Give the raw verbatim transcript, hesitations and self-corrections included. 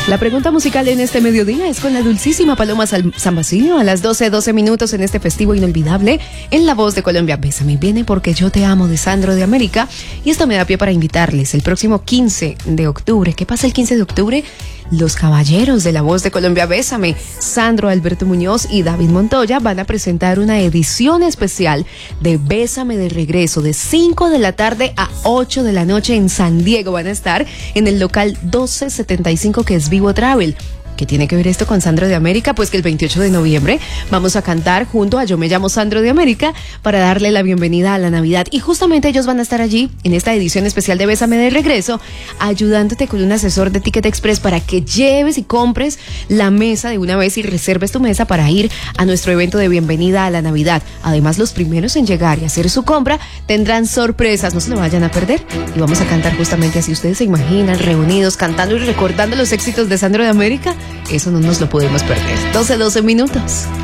La pregunta musical en este mediodía es con la dulcísima Paloma San Basilio a las doce, doce minutos en este festivo inolvidable en La Voz de Colombia. Bésame, viene porque yo te amo de Sandro de América. Y esto me da pie para invitarles el próximo quince de octubre. ¿Qué pasa el quince de octubre? Los caballeros de La Voz de Colombia, Bésame, Sandro Alberto Muñoz y David Montoya van a presentar una edición especial de Bésame de regreso de cinco de la tarde a ocho de la noche en San Diego. Van a estar en el local doce setenta y cinco, que es Vivo Travel. ¿Qué tiene que ver esto con Sandro de América? Pues que el veintiocho de noviembre vamos a cantar junto a Yo Me Llamo Sandro de América para darle la bienvenida a la Navidad. Y justamente ellos van a estar allí en esta edición especial de Bésame de regreso, ayudándote con un asesor de Ticket Express para que lleves y compres la mesa de una vez y reserves tu mesa para ir a nuestro evento de bienvenida a la Navidad. Además, los primeros en llegar y hacer su compra tendrán sorpresas, no se lo vayan a perder. Y vamos a cantar justamente así. Ustedes se imaginan reunidos cantando y recordando los éxitos de Sandro de América. Eso no nos lo podemos perder. doce, doce minutos.